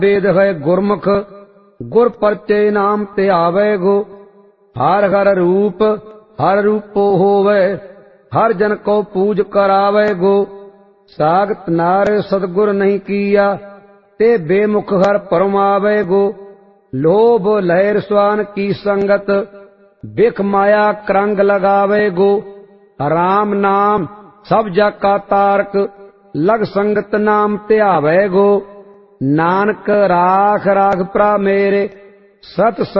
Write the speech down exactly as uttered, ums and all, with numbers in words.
वेद है गुरमुख गुर परचे नाम त्यावे गो। हर हर रूप हर रूपो होवे हर जन को पूज करावे गो। सागत नार सतगुर नहीं किया ते बेमुख हर परमावे गो। लोभ लहर स्वान की संगत बिख माया करंग लगावे गो। राम नाम सब जग का तारक लग संगत नाम त्यावे गो। नानक राख राख प्रा मेरे सत